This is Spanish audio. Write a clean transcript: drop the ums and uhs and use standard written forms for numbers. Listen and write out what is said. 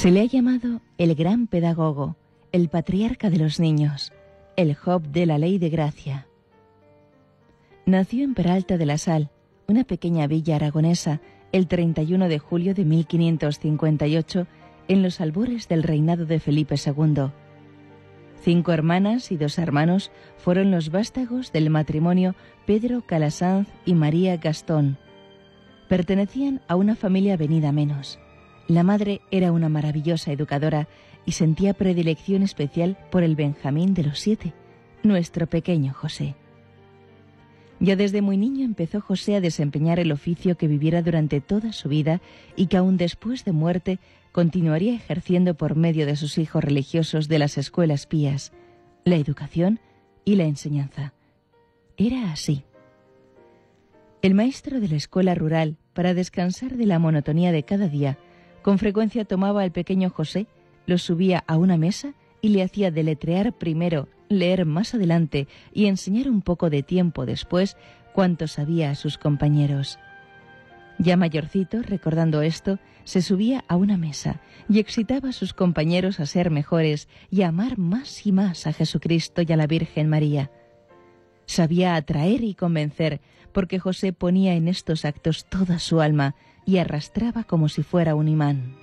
Se le ha llamado el gran pedagogo, el patriarca de los niños, el Job de la ley de gracia. Nació en Peralta de la Sal, una pequeña villa aragonesa, el 31 de julio de 1558, en los albores del reinado de Felipe II. 5 hermanas y 2 hermanos fueron los vástagos del matrimonio Pedro Calasanz y María Gastón. Pertenecían a una familia venida menos. La madre era una maravillosa educadora y sentía predilección especial por el Benjamín de los 7, nuestro pequeño José. Ya desde muy niño empezó José a desempeñar el oficio que viviera durante toda su vida y que aún después de muerte continuaría ejerciendo por medio de sus hijos religiosos de las escuelas pías, la educación y la enseñanza. Era así. El maestro de la escuela rural, para descansar de la monotonía de cada día, con frecuencia tomaba al pequeño José, lo subía a una mesa y le hacía deletrear primero, leer más adelante y enseñar un poco de tiempo después cuanto sabía a sus compañeros. Ya mayorcito, recordando esto, se subía a una mesa y excitaba a sus compañeros a ser mejores y a amar más y más a Jesucristo y a la Virgen María. Sabía atraer y convencer, porque José ponía en estos actos toda su alma y arrastraba como si fuera un imán.